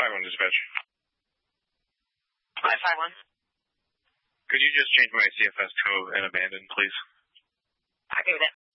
5-1 dispatch. 551. Could you just change my CFS to an abandoned, please? I do that.